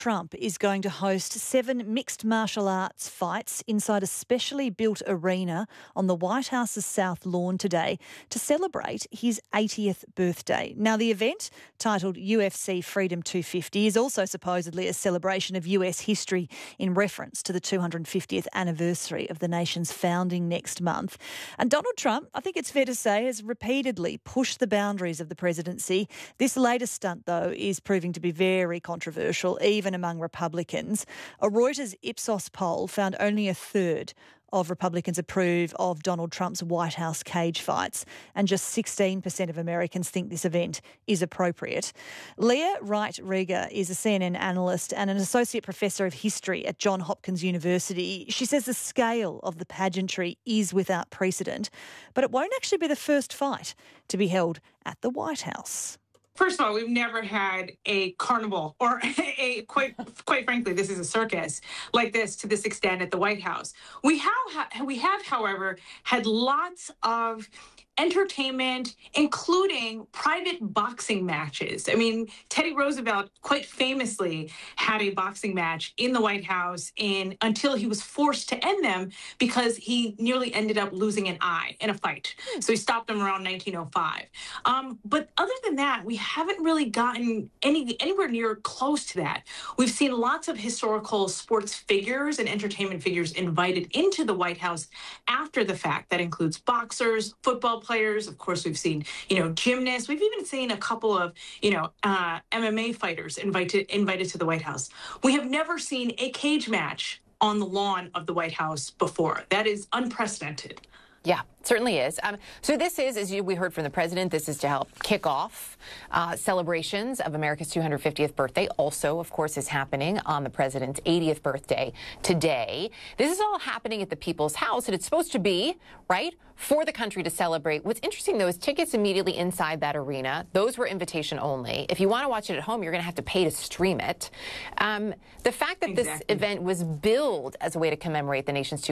Trump is going to host 7 mixed martial arts fights inside a specially built arena on the White House's South Lawn today to celebrate his 80th birthday. Now, the event, titled UFC Freedom 250, is also supposedly a celebration of US history in reference to the 250th anniversary of the nation's founding next month. And Donald Trump, I think it's fair to say, has repeatedly pushed the boundaries of the presidency. This latest stunt, though, is proving to be very controversial, even among Republicans. A Reuters Ipsos poll found only a third of Republicans approve of Donald Trump's White House cage fights, and just 16% of Americans think this event is appropriate. Leah Wright-Rieger is a CNN analyst and an associate professor of history at Johns Hopkins University. She says the scale of the pageantry is without precedent, but it won't actually be the first fight to be held at the White House. First of all, we've never had a carnival or quite frankly, this is a circus like this to this extent at the White House. We have, however, had lots of entertainment, including private boxing matches. I mean, Teddy Roosevelt quite famously had a boxing match in the White House until he was forced to end them because he nearly ended up losing an eye in a fight. So he stopped them around 1905. But other than that, we haven't really gotten anywhere near close to that. We've seen lots of historical sports figures and entertainment figures invited into the White House after the fact. That includes boxers, football players. Of course, we've seen, gymnasts. We've even seen a couple of, MMA fighters invited to the White House. We have never seen a cage match on the lawn of the White House before. That is unprecedented. Yeah, it certainly is. So this is, we heard from the president, this is to help kick off celebrations of America's 250th birthday. Also, of course, is happening on the president's 80th birthday today. This is all happening at the People's House, and it's supposed to be, right, for the country to celebrate. What's interesting, though, is tickets immediately inside that arena. Those were invitation only. If you want to watch it at home, you're going to have to pay to stream it. The fact that this event was billed as a way to commemorate the nation's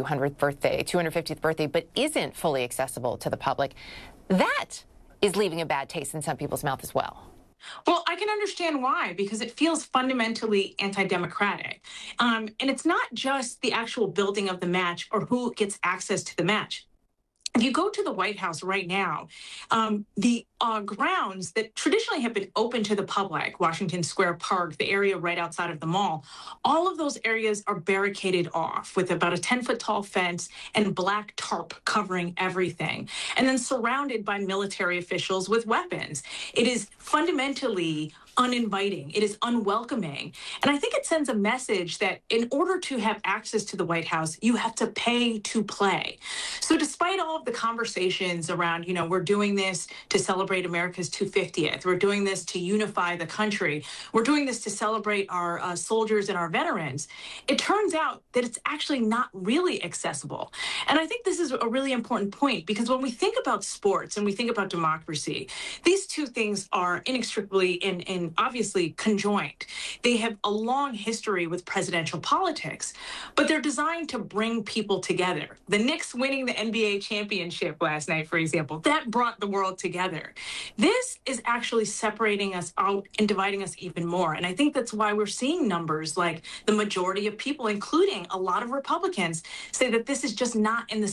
250th birthday, but isn't fully accessible to the public, that is leaving a bad taste in some people's mouth as well. Well, I can understand why, because it feels fundamentally anti-democratic. And it's not just the actual building of the match or who gets access to the match. If you go to the White House right now, the grounds that traditionally have been open to the public, Washington Square Park, the area right outside of the mall, all of those areas are barricaded off with about a 10-foot tall fence and black tarp covering everything, and then surrounded by military officials with weapons. It is fundamentally uninviting. It is unwelcoming. And I think it sends a message that in order to have access to the White House, you have to pay to play. So despite all of the conversations around, we're doing this to celebrate America's 250th, we're doing this to unify the country, we're doing this to celebrate our soldiers and our veterans, it turns out that it's actually not really accessible. And I think this is a really important point, because when we think about sports and we think about democracy, these two things are inextricably and obviously conjoined. They have a long history with presidential politics, but they're designed to bring people together. The Knicks winning the NBA championship last night, for example, that brought the world together. This is actually separating us out and dividing us even more. And I think that's why we're seeing numbers like the majority of people, including a lot of Republicans, say that this is just not in the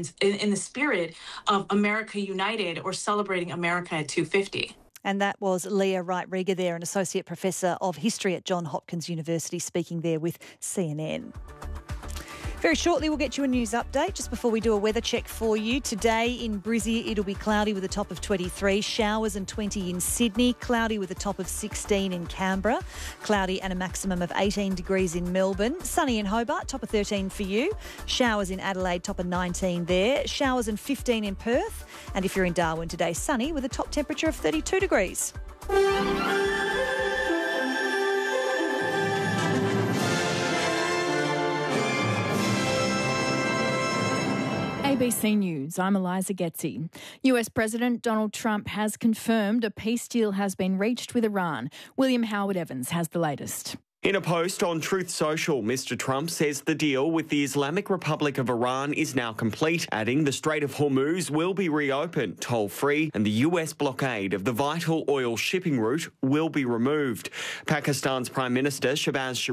spirit of America United or celebrating America at 250. And that was Leah Wright-Rieger there, an associate professor of history at Johns Hopkins University, speaking there with CNN. Very shortly, we'll get you a news update just before we do a weather check for you. Today in Brizzy, it'll be cloudy with a top of 23, showers and 20 in Sydney, cloudy with a top of 16 in Canberra, cloudy and a maximum of 18 degrees in Melbourne, sunny in Hobart, top of 13 for you, showers in Adelaide, top of 19 there, showers and 15 in Perth, and if you're in Darwin today, sunny with a top temperature of 32 degrees. ABC News, I'm Eliza Getzi. US President Donald Trump has confirmed a peace deal has been reached with Iran. William Howard Evans has the latest. In a post on Truth Social, Mr. Trump says the deal with the Islamic Republic of Iran is now complete, adding the Strait of Hormuz will be reopened toll-free and the US blockade of the vital oil shipping route will be removed. Pakistan's Prime Minister Shehbaz